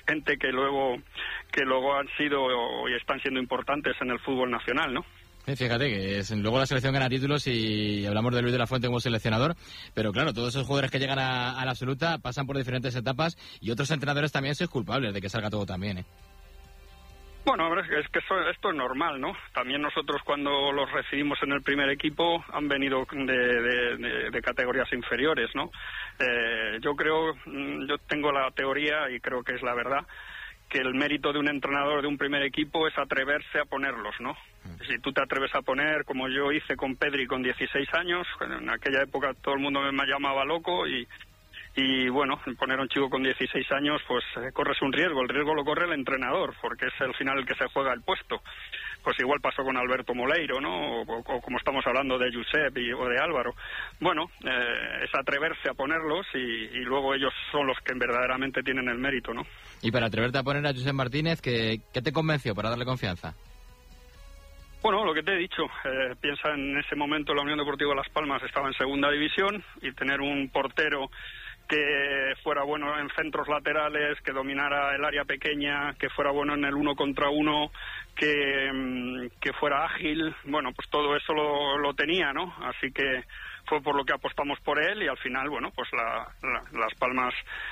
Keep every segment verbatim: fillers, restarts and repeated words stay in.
gente que luego que luego han sido y están siendo importantes en el fútbol nacional, ¿no? Sí, fíjate que es, luego la selección gana títulos y hablamos de Luis de la Fuente como seleccionador, pero claro, todos esos jugadores que llegan a, a la absoluta pasan por diferentes etapas y otros entrenadores también son culpables de que salga todo tan bien, ¿eh? Bueno, es que eso, esto es normal, ¿no? También nosotros cuando los recibimos en el primer equipo han venido de, de, de, de categorías inferiores, ¿no? Eh, yo creo, yo tengo la teoría y creo que es la verdad, que el mérito de un entrenador de un primer equipo es atreverse a ponerlos, ¿no? Si tú te atreves a poner, como yo hice con Pedri con dieciséis años, en aquella época todo el mundo me llamaba loco y... Y bueno, poner a un chico con dieciséis años, pues eh, corres un riesgo. El riesgo lo corre el entrenador, porque es al final el que se juega el puesto. Pues igual pasó con Alberto Moleiro, ¿no? O, o como estamos hablando de Josep y, o de Álvaro. Bueno, eh, es atreverse a ponerlos y, y luego ellos son los que verdaderamente tienen el mérito, ¿no? Y para atreverte a poner a Josep Martínez, ¿qué, qué te convenció para darle confianza? Bueno, lo que te he dicho, eh, piensa en ese momento la Unión Deportiva Las Palmas estaba en segunda división y tener un portero que fuera bueno en centros laterales, que dominara el área pequeña, que fuera bueno en el uno contra uno, que, que fuera ágil, bueno, pues todo eso lo, lo tenía, ¿no? Así que fue por lo que apostamos por él y al final, bueno, pues la, la, Las Palmas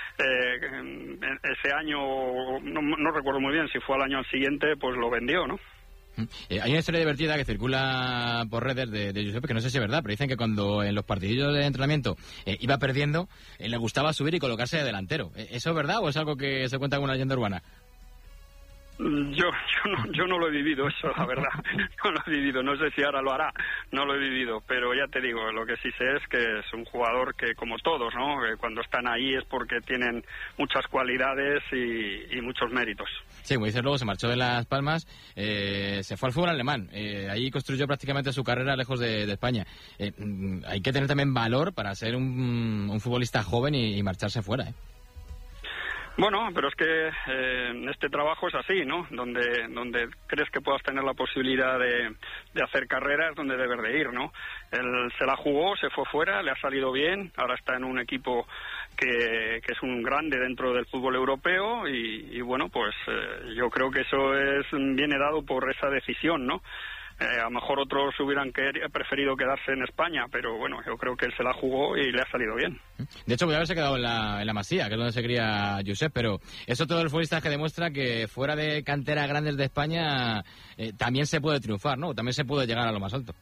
eh, ese año, no, no recuerdo muy bien si fue al año al siguiente, pues lo vendió, ¿no? Eh, hay una historia divertida que circula por redes de, de Josep, que no sé si es verdad, pero dicen que cuando en los partidillos de entrenamiento eh, iba perdiendo, eh, le gustaba subir y colocarse de delantero. ¿Eso es verdad o es algo que se cuenta con una leyenda urbana? Yo, yo, no, yo no lo he vivido eso, la verdad. No lo he vivido, no sé si ahora lo hará, no lo he vivido, pero ya te digo, lo que sí sé es que es un jugador que, como todos, ¿no? Que cuando están ahí es porque tienen muchas cualidades y, y muchos méritos. Sí, como dices, luego se marchó de Las Palmas, eh, se fue al fútbol alemán, eh, ahí construyó prácticamente su carrera lejos de, de España. Eh, hay que tener también valor para ser un, un futbolista joven y, y marcharse fuera, ¿eh? Bueno, pero es que eh, este trabajo es así, ¿no? Donde donde crees que puedas tener la posibilidad de, de hacer carreras, donde debes de ir, ¿no? Él se la jugó, se fue fuera, le ha salido bien, ahora está en un equipo que, que es un grande dentro del fútbol europeo y, y bueno, pues eh, yo creo que eso es viene dado por esa decisión, ¿no? Eh, a lo mejor otros hubieran quer- preferido quedarse en España, pero bueno, yo creo que él se la jugó y le ha salido bien. De hecho, podría haberse quedado en la, en la Masía, que es donde se cría Josep, pero eso todo el futbolista que demuestra que fuera de canteras grandes de España eh, también se puede triunfar, ¿no? También se puede llegar a lo más alto.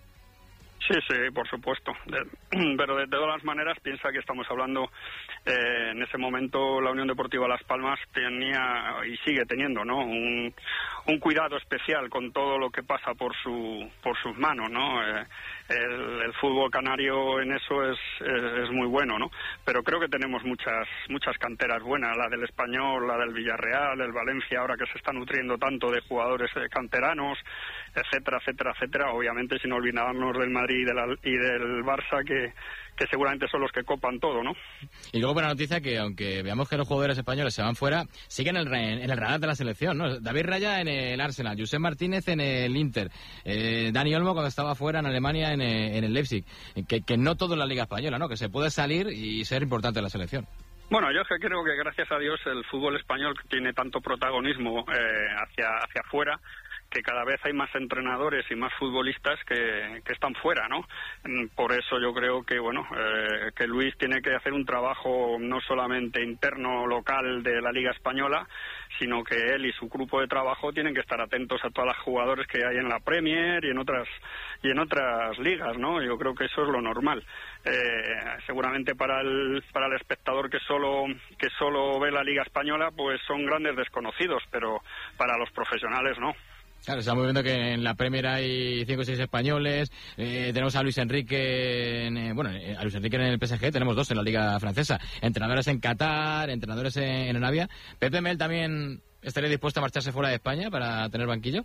Sí, sí, por supuesto. De, pero de, de todas las maneras, piensa que estamos hablando, eh, en ese momento la Unión Deportiva Las Palmas tenía y sigue teniendo, ¿no? Un, un cuidado especial con todo lo que pasa por su por sus manos, ¿no? Eh, el, el fútbol canario en eso es, es, es muy bueno, ¿no? Pero creo que tenemos muchas muchas canteras buenas, la del Español, la del Villarreal, el Valencia, ahora que se está nutriendo tanto de jugadores eh, canteranos, etcétera, etcétera, etcétera. Obviamente sin olvidarnos del Madrid y, de la, y del Barça, que, que seguramente son los que copan todo, ¿no? Y luego buena noticia que, aunque veamos que los jugadores españoles se van fuera, siguen en el, en el radar de la selección, ¿no? David Raya en el Arsenal, Josep Martínez en el Inter, eh, Dani Olmo cuando estaba fuera en Alemania en, en el Leipzig, que, que no todo en la Liga Española, ¿no? Que se puede salir y ser importante en la selección. Bueno, yo creo que gracias a Dios el fútbol español tiene tanto protagonismo eh, hacia hacia afuera, que cada vez hay más entrenadores y más futbolistas que, que están fuera, ¿no? Por eso yo creo que, bueno, eh, que Luis tiene que hacer un trabajo no solamente interno, local de la Liga Española, sino que él y su grupo de trabajo tienen que estar atentos a todas las jugadores que hay en la Premier y en otras y en otras ligas, ¿no? Yo creo que eso es lo normal. Eh, seguramente para el para el espectador que solo que solo ve la Liga Española, pues son grandes desconocidos, pero para los profesionales no. Claro, estamos viendo que en la Premier hay cinco o seis españoles, eh, tenemos a Luis Enrique, en, eh, bueno, a Luis Enrique en el P S G, tenemos dos en la Liga Francesa, entrenadores en Qatar, entrenadores en, en Arabia. ¿Pepe Mel también estaría dispuesto a marcharse fuera de España para tener banquillo?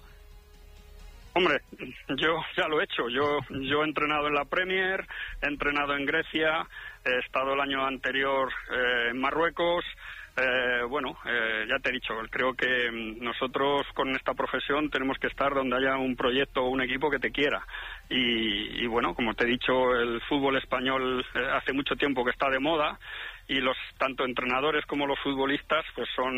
Hombre, yo ya lo he hecho, yo yo he entrenado en la Premier, he entrenado en Grecia, he estado el año anterior eh, en Marruecos. Eh, bueno, eh, ya te he dicho, creo que nosotros con esta profesión tenemos que estar donde haya un proyecto o un equipo que te quiera. Y, y bueno, como te he dicho, el fútbol español eh, hace mucho tiempo que está de moda y los tanto entrenadores como los futbolistas pues son